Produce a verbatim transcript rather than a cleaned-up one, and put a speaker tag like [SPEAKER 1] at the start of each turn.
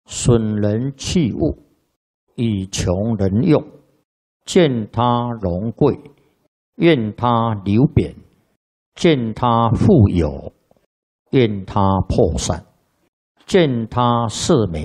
[SPEAKER 1] 损人器物，以穷人用。见他荣贵，愿他流贬；见他富有，愿他破散；见他色美，